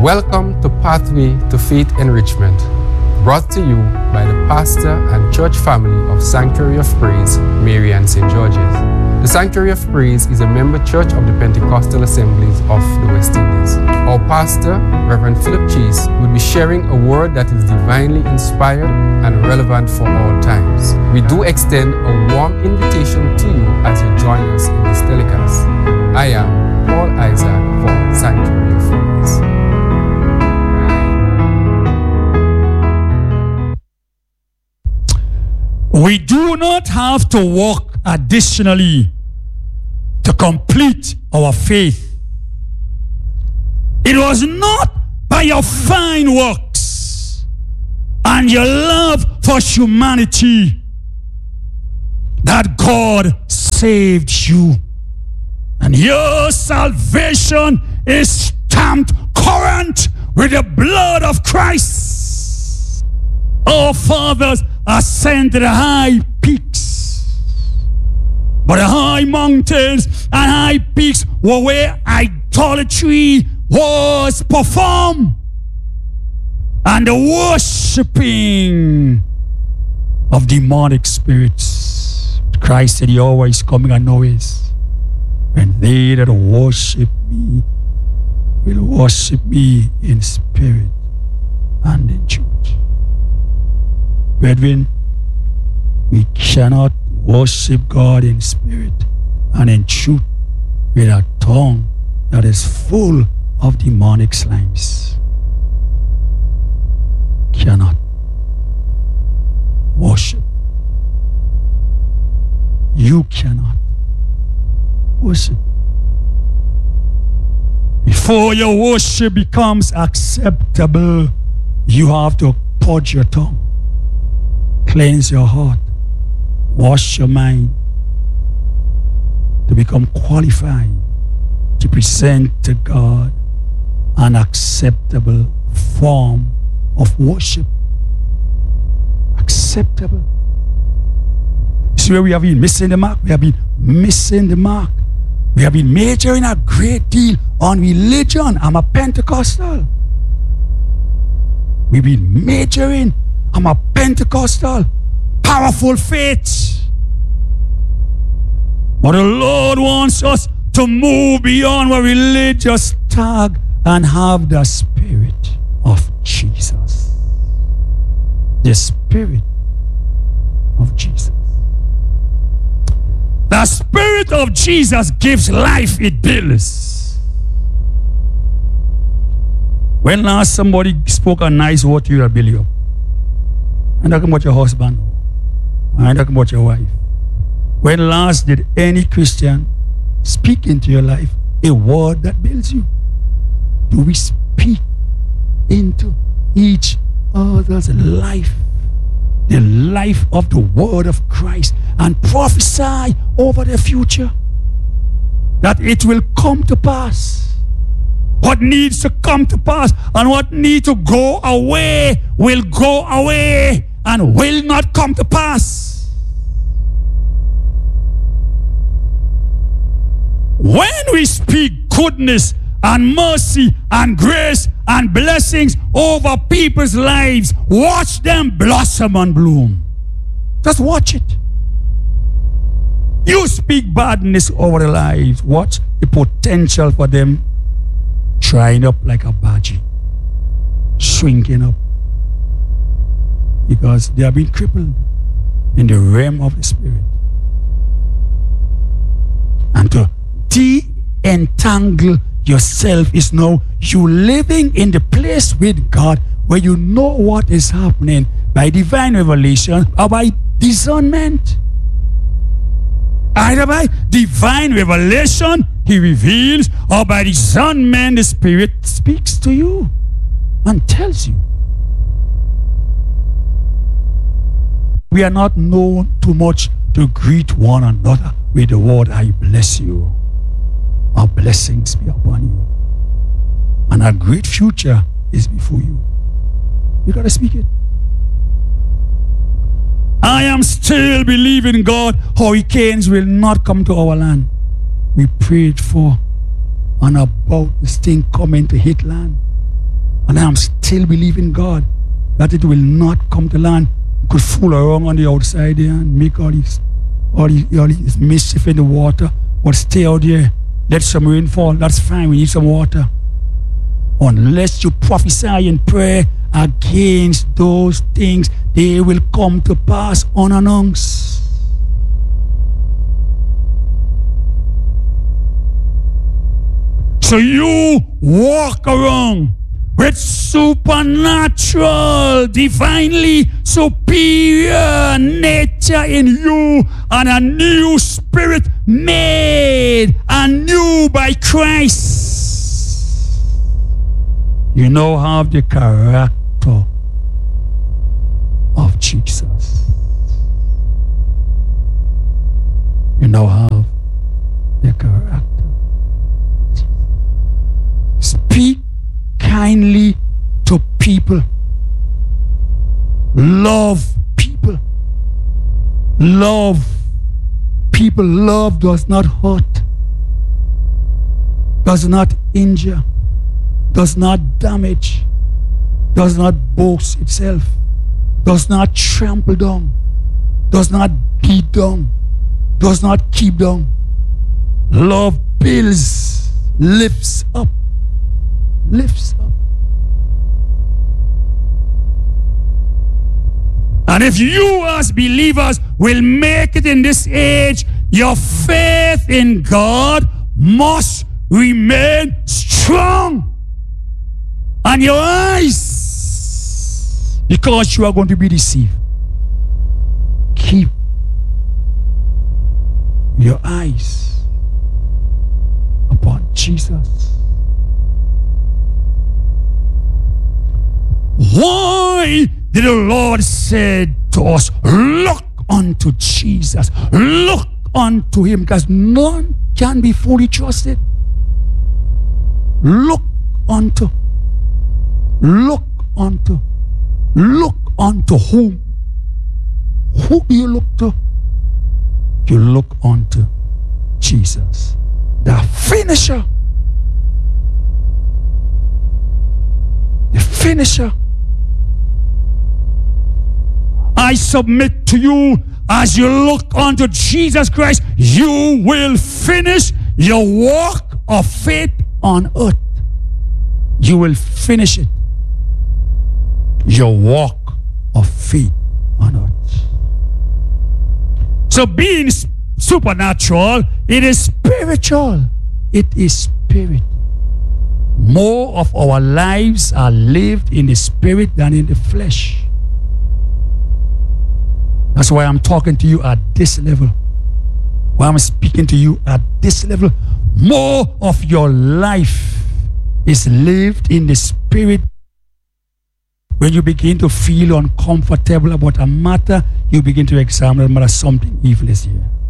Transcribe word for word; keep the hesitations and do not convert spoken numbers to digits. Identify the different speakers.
Speaker 1: Welcome to Pathway to Faith Enrichment, brought to you by the pastor and church family of Sanctuary of Praise, Marian Saint George's. The Sanctuary of Praise is a member church of the Pentecostal Assemblies of the West Indies. Our pastor, Reverend Philip Chase, will be sharing a word that is divinely inspired and relevant for all times. We do extend a warm invitation to you as you join us in this telecast. I am Paul Isaac for Sanctuary of Praise.
Speaker 2: We do not have to work additionally to complete our faith. It was not by your fine works and your love for humanity that God saved you. And your salvation is stamped current with the blood of Christ. Our fathers ascend to the high peaks, but the high mountains and high peaks were where idolatry was performed, and the worshipping of demonic spirits. Christ said, "He always coming and always, and they that worship me will worship me in spirit and in truth." Brethren, we cannot worship God in spirit and in truth with a tongue that is full of demonic slimes. Cannot worship. You cannot worship. Before your worship becomes acceptable, you have to purge your tongue. Cleanse your heart, wash your mind to become qualified to present to God an acceptable form of worship. Acceptable. See where we have been missing the mark? We have been missing the mark. We have been majoring a great deal on religion. I'm a Pentecostal. We've been majoring. I'm a Pentecostal, powerful faith. But the Lord wants us to move beyond our religious tag and have the Spirit of Jesus. The Spirit of Jesus. The Spirit of Jesus gives life, it builds. When last somebody spoke a nice word to you, I'll build you up. I'm talking about your husband. I'm talking about your wife. When last did any Christian speak into your life a word that builds you? Do we speak into each other's life? The life of the word of Christ, and prophesy over the future that it will come to pass. What needs to come to pass and what needs to go away will go away and will not come to pass. When we speak goodness and mercy and grace and blessings over people's lives, watch them blossom and bloom. Just watch it. You speak badness over their lives, watch the potential for them drying up like a budgie, shrinking up, because they have been crippled in the realm of the Spirit. And to de-entangle yourself is now you living in the place with God where you know what is happening by divine revelation or by discernment. Either by divine revelation He reveals, or by discernment the Spirit speaks to you and tells you. We are not known too much to greet one another with the word, "I bless you." Our blessings be upon you. And a great future is before you. You got to speak it. I am still believing God, hurricanes will not come to our land. We prayed for and about this thing coming to hit land. And I'm still believing God that it will not come to land. You could fool around on the outside there and make all these, all these, all these mischief in the water, but stay out there. Let some rain fall. That's fine. We need some water. Unless you prophesy and pray against those things, they will come to pass unannounced. So you walk around with supernatural, divinely superior nature in you and a new spirit made anew by Christ. You now have the character of Jesus. You now have the character. Speak kindly to people. Love people. Love people. Love does not hurt, does not injure, does not damage, does not boast itself, does not trample down, does not beat down, does not keep down. Love builds, lifts up. Lifts up. And if you as believers will make it in this age, your faith in God must remain strong. And your eyes, because you are going to be deceived, keep your eyes upon Jesus. Why did the Lord say to us, look unto Jesus, look unto him, because none can be fully trusted. Look unto, look unto, look unto whom? Who do you look to? You look unto Jesus, the finisher, the finisher. I submit to you, as you look unto Jesus Christ, you will finish your walk of faith on earth. You will finish it. Your walk of faith on earth. So being supernatural, it is spiritual. It is spirit. More of our lives are lived in the spirit than in the flesh. That's why I'm talking to you at this level. Why I'm speaking to you at this level. More of your life is lived in the spirit. When you begin to feel uncomfortable about a matter, you begin to examine whether something evil is here.